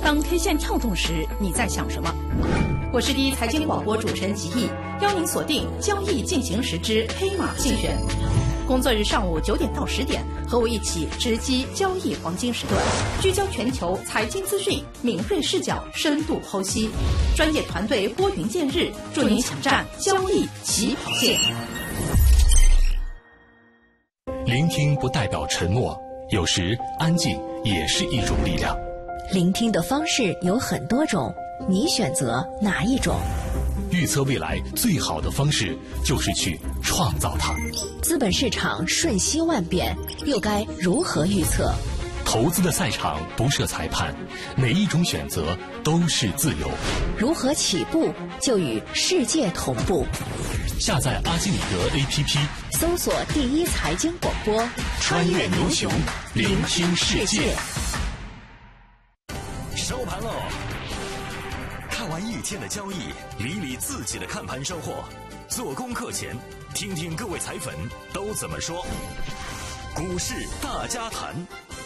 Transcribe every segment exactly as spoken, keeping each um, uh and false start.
当 K 线跳动时，你在想什么？我是第一财经广播主持人吉毅，邀您锁定交易进行时之黑马竞选。工作日上午九点到十点，和我一起直击交易黄金时段，聚焦全球财经资讯，敏锐视角，深度剖析，专业团队拨云见日，助您抢占交易起跑线。 聆听不代表沉默，有时安静也是一种力量。 聆听的方式有很多种，你选择哪一种？ 预测未来最好的方式就是去创造它。 资本市场瞬息万变，又该如何预测？ 投资的赛场不设裁判，每一种选择都是自由。 如何起步就与世界同步？ 下载阿基米德 A P P， 搜索第一财经广播， 穿越牛熊，聆听世界。 收盘喽！看完一天的交易，理理自己的看盘收获。做功课前，听听各位财粉都怎么说。股市大家谈。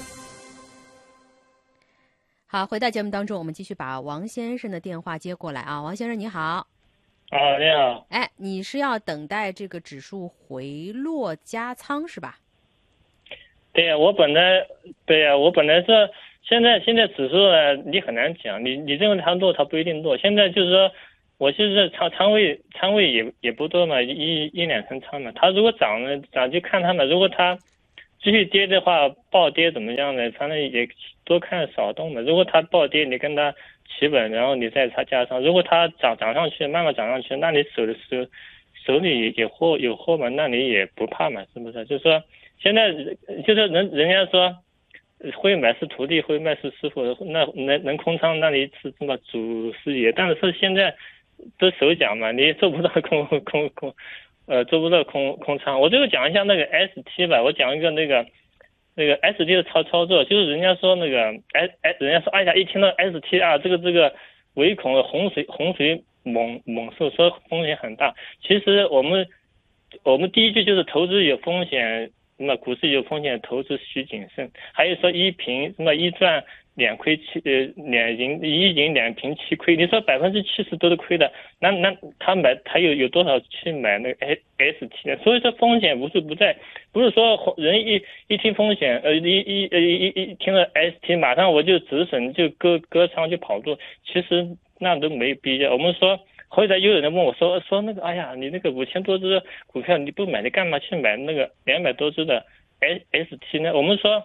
好，回到节目当中，我们继续把王先生的电话接过来啊。王先生你好。 啊，你好。 哎，你是要等待这个指数回落加仓是吧？ 对呀、啊，我本来对呀、啊，我本来是。现在现在指数呢，你很难讲，你你认为它落，它不一定落。现在就是说，我就是仓仓位仓位也也不多嘛，一一两成仓嘛。它如果涨呢，涨就看它嘛。如果它继续跌的话，暴跌怎么样呢？反正也多看少动嘛。如果它暴跌，你跟它企稳，然后你再它加上。如果它涨涨上去，慢慢涨上去，那你手的手手里有货有货嘛，那你也不怕嘛，是不是？就是说现在就是人人家说。会买是徒弟，会卖是师傅。那能能空仓，那你是这么祖师爷。但是现在都手讲嘛，你做不到空空空，呃，做不到空空仓。我这个讲一下那个 S T 吧，我讲一个那个那个 S T 的操操作，就是人家说那个 S S， 人家说哎呀，一听到 S T 啊，这个这个唯恐洪水洪水猛猛兽，说风险很大。其实我们我们第一句就是投资有风险。那么股市有风险，投资需谨慎。还有说一平什么一赚两亏七呃两赢一赢两平七亏，你说百分之七十都是亏的，那那他买他有有多少去买那个 S T 呢？所以说风险无处不在，不是说人一一听风险呃一一呃一一听了 S T 马上我就止损就割割仓就跑路，其实那都没必要。我们说。后来又有人问我说说那个，哎呀，你那个五千多只股票你不买，你干嘛去买那个两百多只的 S S T 呢？我们说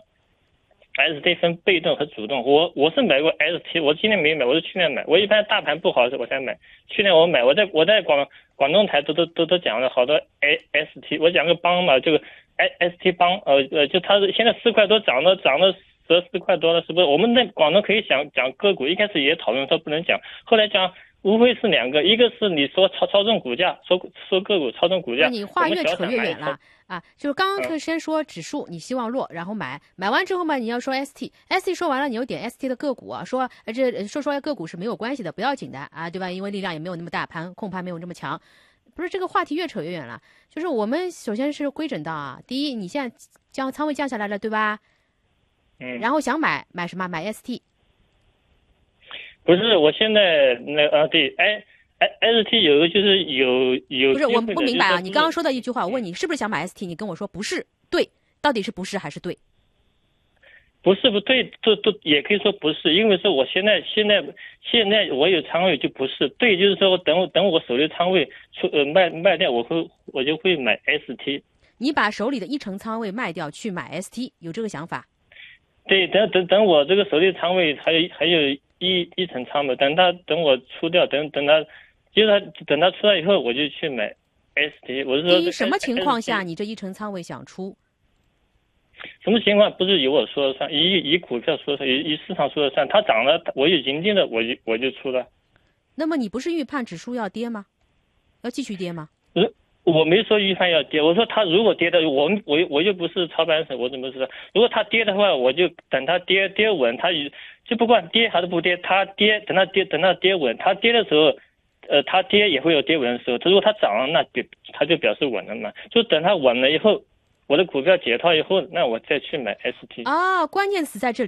S T 分被动和主动，我我是买过 S T， 我今年没买，我是去年买。我一般大盘不好的时候我才买，去年我买，我在我在广广东台都都都都讲了好多 S T， 我讲个帮嘛，这个 S T 帮，呃呃，就它现在四块多涨了涨了十四块多了，是不是？我们在广东可以讲讲个股，一开始也讨论说不能讲，后来讲。无非是两个，一个是你说操操纵股价，说说个股操纵股价， 你话越扯越远了啊！就是刚刚先说指数，你希望落，然后买，买完之后嘛，你要说 S T，S T 说完了，你又点 S T 的个股啊，说这说说个股是没有关系的，不要紧的啊，对吧？因为力量也没有那么大，盘控盘没有这么强，不是这个话题越扯越远了。就是我们首先是规整到啊，第一，你现在降仓位降下来了，对吧？ 嗯。 然后想买买什么？买 S T。 不是，我现在那啊对，哎哎 ，S T 有个就是有有不是我不明白啊， 就是、 你刚刚说的一句话，我问你是不是想买 S T， 你跟我说不是，对，到底是不是还是对？ 不是不对，都都也可以说不是，因为说我现在现在现在我有仓位就不是对，就是说等我等我手里仓位出呃卖卖掉，我会我就会买 S T。 你把手里的一成仓位卖掉去买 S T， 有这个想法？ 对，等等等我这个手里仓位还有还有。一一层仓嘛，等他等我出掉，等等他，就是他等他出来以后，我就去买 S T。我是说， 第一什么情况下你这一层仓位想出？ 什么情况不是由我说了算，以以股票说了算，以以市场说了算。它涨了，我有盈利的，我就我就出了。 那么你不是预判指数要跌吗？要继续跌吗？ 我没说预判要跌，我说它如果跌的，我我我又不是操盘手，我怎么知道？如果它跌的话，我就等它跌跌稳，它就不管跌还是不跌，它跌等它跌等它跌稳，它跌的时候，呃，它跌也会有跌稳的时候。如果它涨了，那表它就表示稳了嘛。就等它稳了以后，我的股票解套以后，那我再去买 S T。 啊，关键词在这里，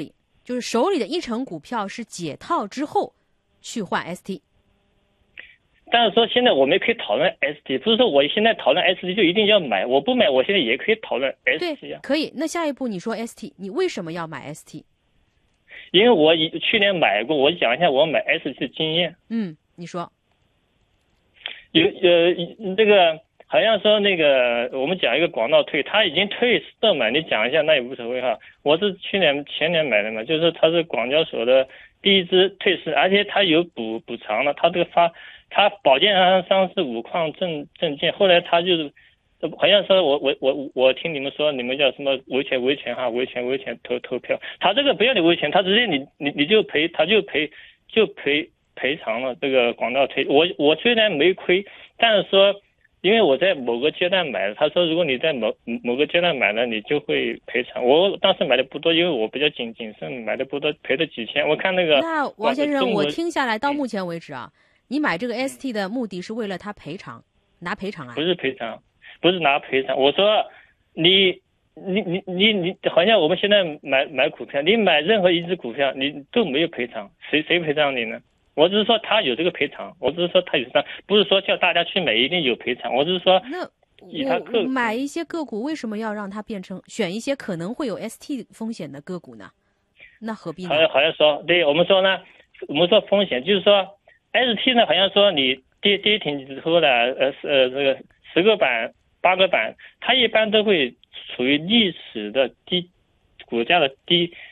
就是手里的一成股票是解套之后去换 S T。 但是说现在我们可以讨论 S T， 不是说我现在讨论 S T 就一定要买，我不买，我现在也可以讨论 S T 啊。 可以。那下一步你说 S T， 你为什么要买 S T？ 因为我去年买过，我讲一下我买 S T 的经验。 嗯，你说。 有呃这个好像说那个我们讲一个广道退，他已经退市买，你讲一下那也无所谓哈。我是去年前年买的嘛，就是它是广交所的第一支退市，而且它有补补偿的，它这个发。他保荐商是五矿证证券，后来他就是好像说我我我我听你们说你们叫什么维权维权哈维权维权投投票，他这个不要你维权，他直接你你你就赔，他就赔就赔赔偿了这个广道退。我我虽然没亏，但是说因为我在某个阶段买的，他说如果你在某某个阶段买了，你就会赔偿。我当时买的不多，因为我比较谨谨慎，买的不多，赔了几千。我看那个那王先生，我听下来到目前为止啊。你买这个 S T 的目的是为了他赔偿，拿赔偿啊？ 不是赔偿，不是拿赔偿。我说你你你你你，好像我们现在买买股票，你买任何一只股票，你都没有赔偿，谁谁赔偿你呢？我只是说他有这个赔偿，我只是说他有赔偿，不是说叫大家去买一定有赔偿。我只是说， 那以他个我买一些个股，为什么要让它变成选一些可能会有 S T 风险的个股呢？那何必呢？ 好像好像说，对我们说呢，我们说风险就是说。S T 呢，好像说你跌跌停之后呢，呃呃，这个十个板、八个板，它一般都会处于历史的低股价的低